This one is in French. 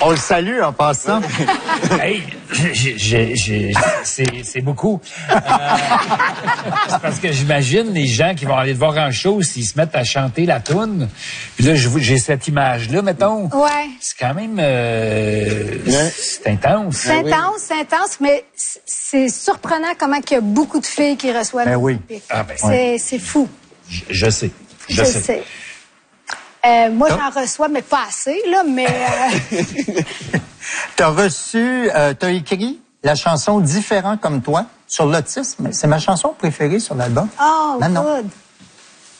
On le salue en passant. Hey, c'est beaucoup. C'est parce que j'imagine les gens qui vont aller te voir en show, s'ils se mettent à chanter la toune. Puis là, j'ai cette image-là, mettons. Ouais. C'est quand même... c'est intense. C'est intense, mais c'est surprenant comment il y a beaucoup de filles qui reçoivent Ben oui. public. Ah, ben, C'est fou. Je sais. Je sais. Moi, j'en reçois, mais pas assez, là, mais... T'as écrit la chanson Différent comme toi sur l'autisme. C'est ma chanson préférée sur l'album. Oh, non. good.